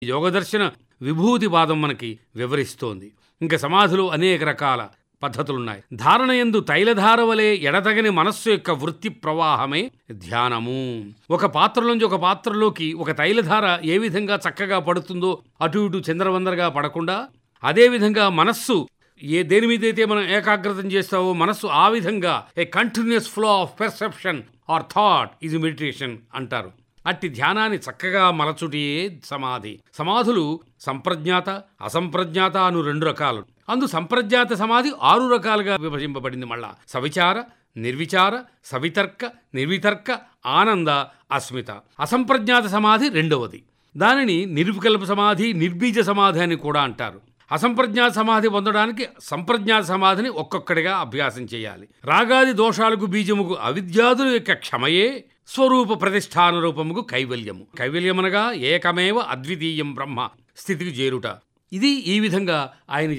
యోగదర్శన విభూతివాదం మనకి వివరిస్తోంది. ఇంకా సమాధులు అనేక రకాల పద్ధతులున్నాయి. ధారణయందు తైలధార వలె ఎడతగని మనస్సు యొక్క వృత్తి ప్రవాహమే ధ్యానము. ఒక పాత్రలోంచి ఒక పాత్రలోకి ఒక తైలధార ఏ విధంగా చక్కగా పడుతుందో అటు ఇటు చంద్రవందరగా పడకుండా, అదేవిధంగా మనస్సు దేని మీదైతే మనం ఏకాగ్రతం చేస్తావో మనస్సు ఆ విధంగా a continuous flow of perception are thought is meditation అంటారు. అట్టి ధ్యానాన్ని చక్కగా మలచుటియే సమాధి. సమాధులు సంప్రజ్ఞాత, అసంప్రజ్ఞాత అను 2 రకాలు. అందు సంప్రజ్ఞాత సమాధి 6 రకాలుగా విభజింపబడింది. మళ్ళా సవిచార, నిర్విచార, సవితర్క, నిర్వితర్క, ఆనంద, అస్మిత. అసంప్రజ్ఞాత సమాధి 2వది. దానిని నిర్వికల్ప సమాధి, నిర్బీజ సమాధి అని కూడా అంటారు. అసంప్రజ్ఞాత సమాధి పొందడానికి సంప్రజ్ఞాత సమాధిని ఒక్కొక్కడిగా అభ్యాసం చేయాలి. రాగాది దోషాలకు బీజముకు అవిద్యాదుల యొక్క క్షమయే స్వరూప ప్రతిష్టాన రూపముకు కైవల్యము. కైవల్యమనగా ఏకమేవ అద్వితీయం బ్రహ్మ స్థితికి చేరుట. ఇది ఈ విధంగా ఆయన